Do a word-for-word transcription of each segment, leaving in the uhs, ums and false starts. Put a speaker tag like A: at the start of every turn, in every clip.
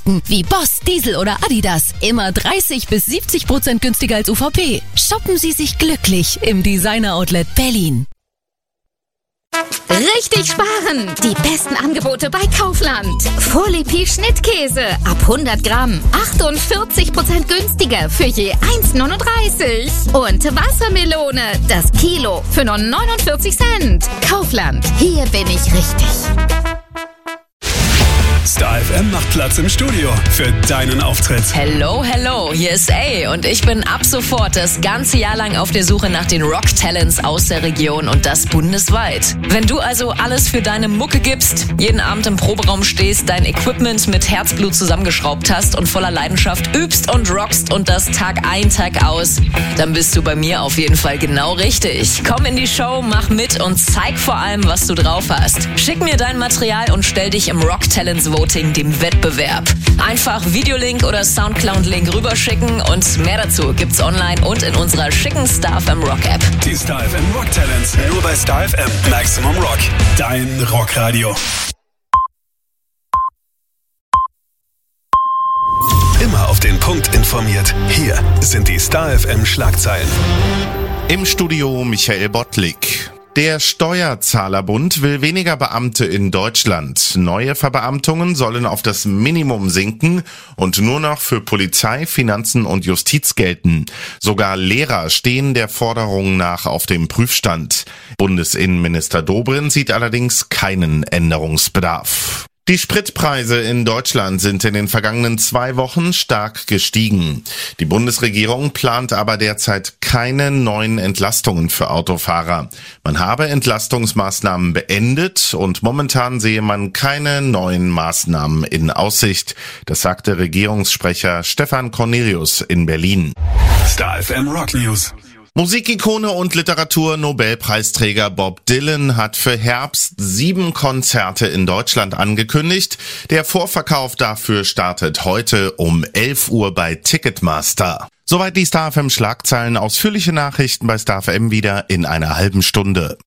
A: Marken wie Boss, Diesel oder Adidas immer dreißig bis siebzig Prozent günstiger als U V P. Shoppen Sie sich glücklich im Designer Outlet Berlin.
B: Richtig sparen! Die besten Angebote bei Kaufland. Folipi Schnittkäse ab hundert Gramm. achtundvierzig Prozent günstiger für je eins Komma neununddreißig. Und Wassermelone, das Kilo für nur neunundvierzig Cent. Kaufland, hier bin ich richtig.
C: Star F M macht Platz im Studio für deinen Auftritt.
D: Hello, hello, hier ist A und ich bin ab sofort das ganze Jahr lang auf der Suche nach den Rock-Talents aus der Region und das bundesweit. Wenn du also alles für deine Mucke gibst, jeden Abend im Proberaum stehst, dein Equipment mit Herzblut zusammengeschraubt hast und voller Leidenschaft übst und rockst und das Tag ein, Tag aus, dann bist du bei mir auf jeden Fall genau richtig. Komm in die Show, mach mit und zeig vor allem, was du drauf hast. Schick mir dein Material und stell dich im Rock-Talents Voting, dem Wettbewerb. Einfach Videolink oder Soundcloud-Link rüberschicken und mehr dazu gibt's online und in unserer schicken Star F M Rock App.
C: Die Star F M Rock Talents, nur bei Star F M. Maximum Rock, dein Rockradio. Immer auf den Punkt informiert. Hier sind die Star F M Schlagzeilen.
E: Im Studio Michael Bottlik. Der Steuerzahlerbund will weniger Beamte in Deutschland. Neue Verbeamtungen sollen auf das Minimum sinken und nur noch für Polizei, Finanzen und Justiz gelten. Sogar Lehrer stehen der Forderung nach auf dem Prüfstand. Bundesinnenminister Dobrindt sieht allerdings keinen Änderungsbedarf. Die Spritpreise in Deutschland sind in den vergangenen zwei Wochen stark gestiegen. Die Bundesregierung plant aber derzeit keine neuen Entlastungen für Autofahrer. Man habe Entlastungsmaßnahmen beendet und momentan sehe man keine neuen Maßnahmen in Aussicht. Das sagte Regierungssprecher Stefan Cornelius in Berlin.
C: Star F M Rock News.
E: Musikikone und Literatur-Nobelpreisträger Bob Dylan hat für Herbst sieben Konzerte in Deutschland angekündigt. Der Vorverkauf dafür startet heute um elf Uhr bei Ticketmaster. Soweit die Star F M Schlagzeilen. Ausführliche Nachrichten bei Star F M wieder in einer halben Stunde.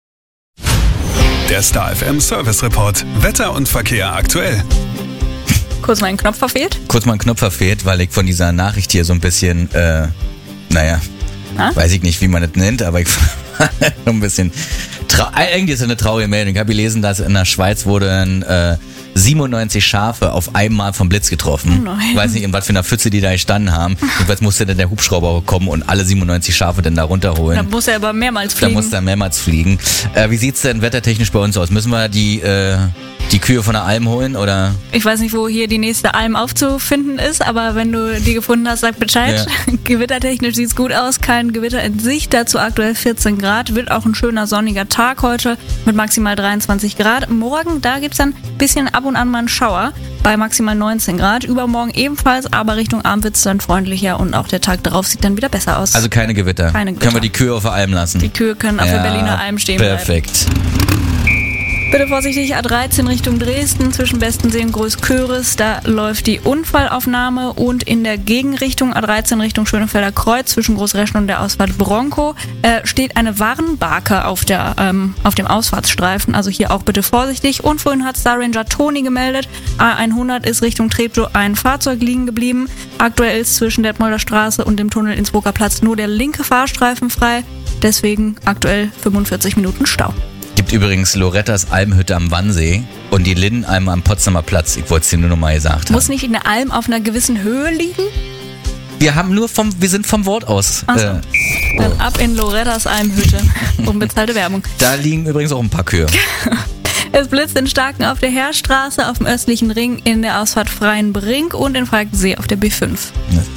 C: Der Star F M Service Report. Wetter und Verkehr aktuell.
F: Kurz mal einen Knopf verfehlt?
G: Kurz mal einen Knopf verfehlt, weil ich von dieser Nachricht hier so ein bisschen, äh, naja... Ha? Weiß ich nicht, wie man das nennt, aber ich ein bisschen trau- eigentlich ist es eine traurige Meldung. Ich habe gelesen, dass in der Schweiz wurden äh, siebenundneunzig Schafe auf einmal vom Blitz getroffen.
F: Oh
G: ich weiß nicht, in was für einer Pfütze die da gestanden haben. Jedenfalls musste dann der Hubschrauber kommen und alle siebenundneunzig Schafe dann da runterholen.
F: Da muss er aber mehrmals fliegen.
G: Da muss er mehrmals fliegen. Äh, wie sieht's denn wettertechnisch bei uns aus? Müssen wir die äh, die Kühe von der Alm holen, oder?
F: Ich weiß nicht, wo hier die nächste Alm aufzufinden ist, aber wenn du die gefunden hast, sag Bescheid. Ja. Gewittertechnisch sieht's gut aus, kein Gewitter in Sicht, dazu aktuell vierzehn Grad, wird auch ein schöner sonniger Tag heute mit maximal dreiundzwanzig Grad. Morgen, da gibt's dann ein bisschen ab und an mal einen Schauer bei maximal neunzehn Grad. Übermorgen ebenfalls, aber Richtung Abend wird's dann freundlicher und auch der Tag darauf sieht dann wieder besser aus.
G: Also keine Gewitter?
F: Keine Gewitter.
G: Können wir die Kühe auf der Alm lassen?
F: Die Kühe können auf
G: ja,
F: der Berliner Alm stehen
G: perfekt.
F: bleiben. Bitte vorsichtig, A dreizehn Richtung Dresden zwischen Bestensee und Groß-Köris. Da läuft die Unfallaufnahme und in der Gegenrichtung A dreizehn Richtung Schönefelder Kreuz zwischen Großreschen und der Ausfahrt Bronco äh, steht eine Warnbarke auf, der, ähm, auf dem Ausfahrtsstreifen. Also hier auch bitte vorsichtig. Und vorhin hat Star Ranger Toni gemeldet, A hundert ist Richtung Treptow ein Fahrzeug liegen geblieben. Aktuell ist zwischen Detmolder Straße und dem Tunnel Innsbrucker Platz nur der linke Fahrstreifen frei. Deswegen aktuell fünfundvierzig Minuten Stau.
G: Gibt übrigens Lorettas Almhütte am Wannsee und die Lindenalm am Potsdamer Platz. Ich wollte es dir nur noch mal gesagt haben.
F: Muss nicht eine Alm auf einer gewissen Höhe liegen?
G: Wir haben nur vom, wir sind vom Wort aus.
F: Ach so.
G: Äh,
F: Dann ab in Lorettas Almhütte. Unbezahlte Werbung.
G: Da liegen übrigens auch ein paar Kühe.
F: Es blitzt in Starken auf der Heerstraße, auf dem östlichen Ring in der Ausfahrt Freienbrink und in Falkensee auf der B fünf.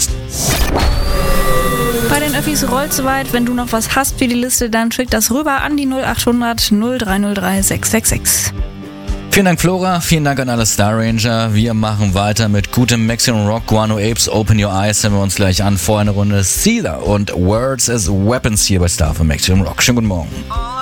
F: Bei den Öffis rollt soweit. Wenn du noch was hast für die Liste, dann schick das rüber an die null achthundert null drei null drei sechs sechs sechs.
G: Vielen Dank, Flora. Vielen Dank an alle Star Ranger. Wir machen weiter mit gutem Maximum Rock. Guano Apes, Open Your Eyes, hören wir uns gleich an. Vorher eine Runde Caesar und Words as Weapons hier bei Star für Maximum Rock. Schönen guten Morgen.